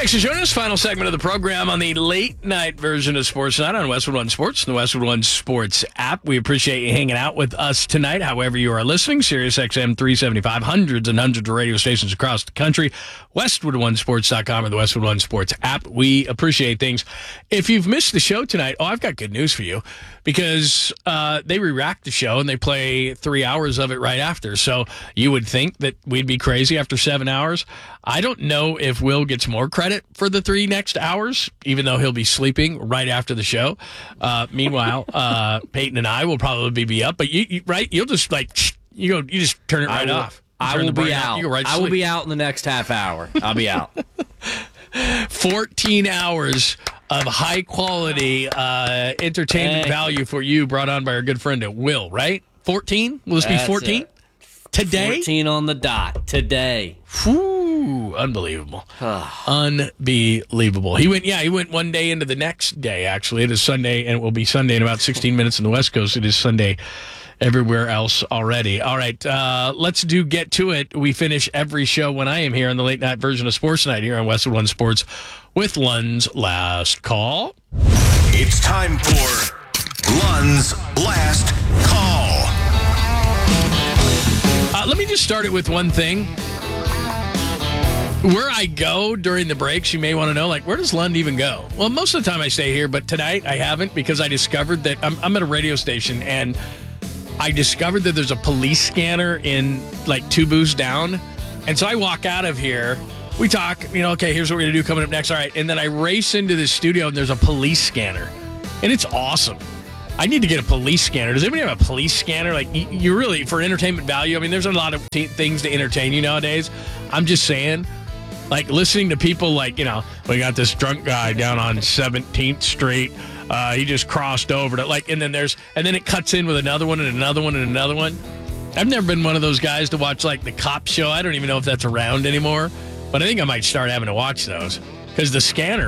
Thanks for joining us. Final segment of the program on the late night version of Sports Night on Westwood One Sports and the Westwood One Sports app. We appreciate you hanging out with us tonight, however you are listening. Sirius XM 375, hundreds and hundreds of radio stations across the country. WestwoodOneSports.com or the Westwood One Sports app. We appreciate things. If you've missed the show tonight, I've got good news for you because they re-rack the show and they play 3 hours of it right after. So you would think that we'd be crazy after 7 hours. I don't know if Will gets more credit for the 3 next hours, even though he'll be sleeping right after the show. Meanwhile, Peyton and I will probably be up, but you'll just you just turn it right off. I will be out. I will be out in the next half hour. I'll be out. 14 hours of high quality entertainment value for you, brought on by our good friend Will. Right? 14? Will this be 14 today? 14 on the dot today. Whew, unbelievable. Unbelievable. He went one day into the next day, actually. It is Sunday, and it will be Sunday in about 16 minutes on the West Coast. It is Sunday everywhere else already. All right, let's get to it. We finish every show when I am here on the late night version of Sports Night here on Westwood One Sports with Lund's Last Call. It's time for Lund's Last Call. Let me just start it with one thing. Where I go during the breaks, you may want to know, where does Lund even go? Well, most of the time I stay here, but tonight I haven't because I discovered that I'm at a radio station and I discovered that there's a police scanner in 2 booths down. And so I walk out of here. We talk, okay, here's what we're going to do coming up next. All right. And then I race into the studio and there's a police scanner. And it's awesome. I need to get a police scanner. Does anybody have a police scanner? You really, for entertainment value, I mean, there's a lot of things to entertain you nowadays. I'm just saying, listening to people we got this drunk guy down on 17th Street. He just crossed over to and then it cuts in with another one and another one and another one. I've never been one of those guys to watch the cop show. I don't even know if that's around anymore, but I think I might start having to watch those because the scanner